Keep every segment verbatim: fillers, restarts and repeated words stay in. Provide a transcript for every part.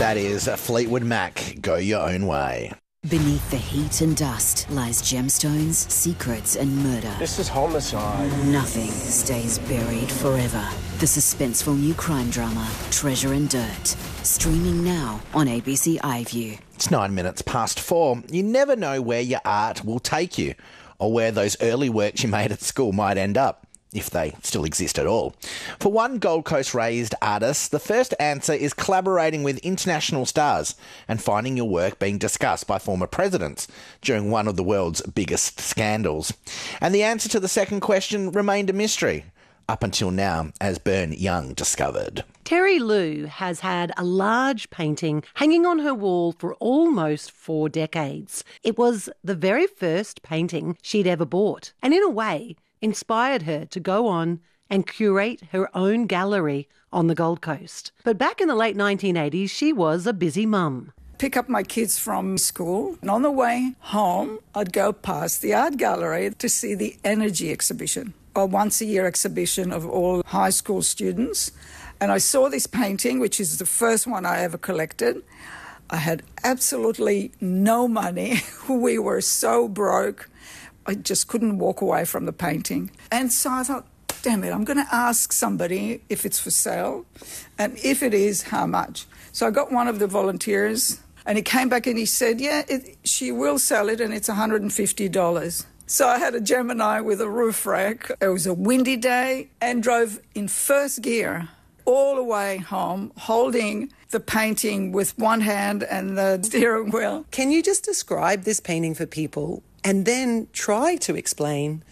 That is Fleetwood Mac, Go Your Own Way. Beneath the heat and dust lies gemstones, secrets and murder. This is homicide. Nothing stays buried forever. The suspenseful new crime drama, Treasure and Dirt. Streaming now on A B C iView. It's nine minutes past four. You never know where your art will take you or where those early works you made at school might end up, if they still exist at all. For one Gold Coast-raised artist, the first answer is collaborating with international stars and finding your work being discussed by former presidents during one of the world's biggest scandals. And the answer to the second question remained a mystery, up until now, as Bern Young discovered. Terry Liu has had a large painting hanging on her wall for almost four decades. It was the very first painting she'd ever bought, and in a way inspired her to go on and curate her own gallery on the Gold Coast. But back in the late nineteen eighties, she was a busy mum. Pick up my kids from school, and on the way home, I'd go past the art gallery to see the Energy exhibition, a once-a-year exhibition of all high school students. And I saw this painting, which is the first one I ever collected. I had absolutely no money. We were so broke. I just couldn't walk away from the painting. And so I thought, damn it, I'm going to ask somebody if it's for sale, and if it is, how much. So I got one of the volunteers, and he came back and he said, yeah, it, she will sell it, and it's one hundred fifty dollars. So I had a Gemini with a roof rack. It was a windy day, and drove in first gear all the way home, holding the painting with one hand and the steering wheel. Can you just describe this painting for people and then try to explain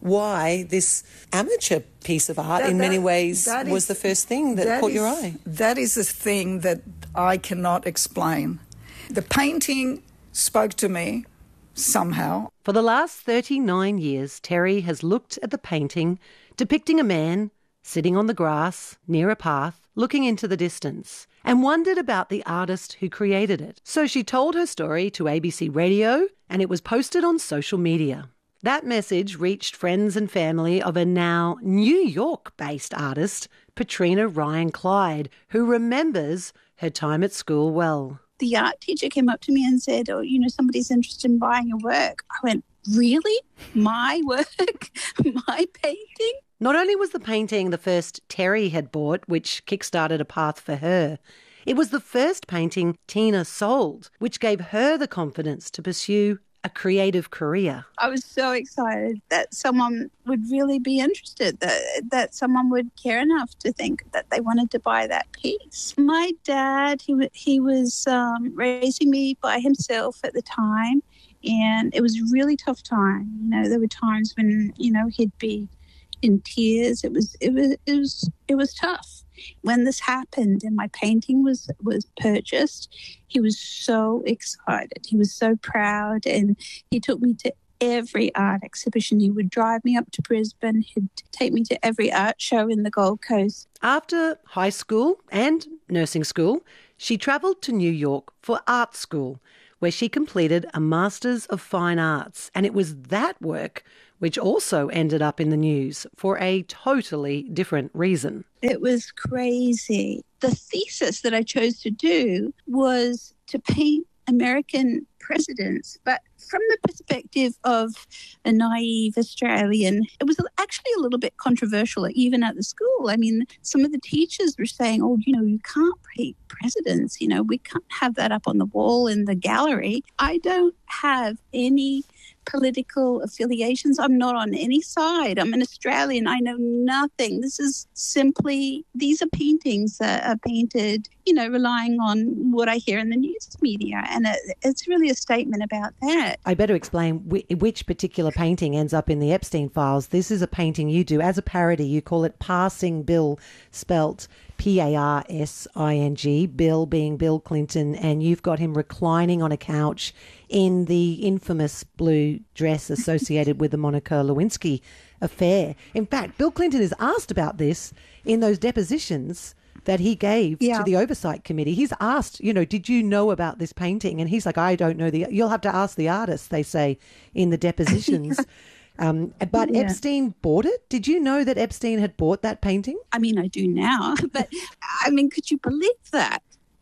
why this amateur piece of art that, in that, many ways was is, the first thing that, that caught is, your eye? That is the thing that I cannot explain. The painting spoke to me somehow. For the last thirty-nine years, Terry has looked at the painting depicting a man sitting on the grass near a path, looking into the distance, and wondered about the artist who created it. So she told her story to A B C Radio, and it was posted on social media. That message reached friends and family of a now New York-based artist, Patrina Ryan Clyde, who remembers her time at school well. The art teacher came up to me and said, oh, you know, somebody's interested in buying your work. I went, really? My work? My painting? Not only was the painting the first Terry had bought, which kickstarted a path for her, it was the first painting Tina sold, which gave her the confidence to pursue a creative career. I was so excited that someone would really be interested, that that someone would care enough to think that they wanted to buy that piece. My dad, he, w- he was um, raising me by himself at the time, and it was a really tough time. You know, there were times when, you know, he'd be in tears. It was it was it was it was tough. When this happened and my painting was was purchased, he was so excited. He was so proud, and he took me to every art exhibition. He would drive me up to Brisbane. He'd take me to every art show in the Gold Coast. After high school and nursing school, she travelled to New York for art school, where she completed a Masters of Fine Arts. And it was that work which also ended up in the news for a totally different reason. It was crazy. The thesis that I chose to do was to paint American presidents, but from the perspective of a naive Australian. It was actually a little bit controversial, even at the school. I mean, some of the teachers were saying, oh, you know, you can't paint presidents. You know, we can't have that up on the wall in the gallery. I don't have any political affiliations. I'm not on any side. I'm an Australian. I know nothing. This is simply, these are paintings that are painted, you know, relying on what I hear in the news media. And it, it's really a statement about that. I better explain wh- which particular painting ends up in the Epstein files. This is a painting you do as a parody. You call it Passing Bill, spelt P A R S I N G, Bill being Bill Clinton, and you've got him reclining on a couch in the infamous blue dress associated with the Monica Lewinsky affair. In fact, Bill Clinton is asked about this in those depositions that he gave yeah. to the Oversight Committee. He's asked, you know, did you know about this painting? And he's like, I don't know. the. You'll have to ask the artist, they say, in the depositions. Um, but yeah. Epstein bought it? Did you know that Epstein had bought that painting? I mean, I do now, but I mean, could you believe that?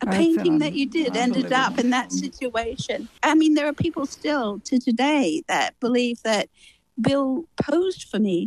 I painting found that you did ended unbelievable. up in that situation. I mean, there are people still to today that believe that Bill posed for me.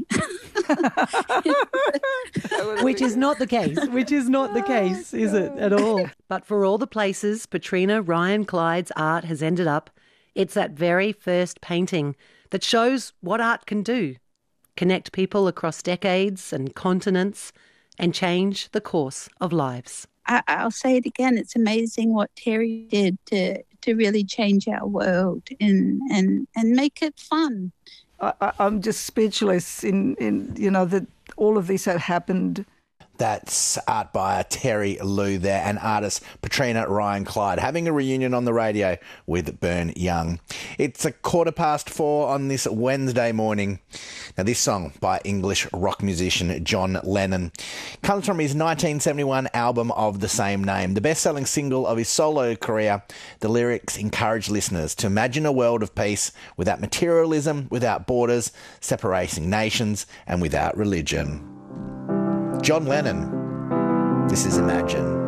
Which is not the case. Which is not the case, is it, at all? But for all the places Patrina Ryan Clyde's art has ended up, it's that very first painting that shows what art can do. Connect people across decades and continents and change the course of lives. I, I'll say it again. It's amazing what Terry did to to really change our world and and, and make it fun. I, I, I'm just speechless in, in, you know, that all of this had happened. That's art buyer Terry Liu there and artist Patrina Ryan Clyde having a reunion on the radio with Burn Young. It's a quarter past four on this Wednesday morning. Now, this song by English rock musician John Lennon comes from his nineteen seventy-one album of the same name, the best-selling single of his solo career. The lyrics encourage listeners to imagine a world of peace without materialism, without borders, separating nations, and without religion. John Lennon, this is Imagine.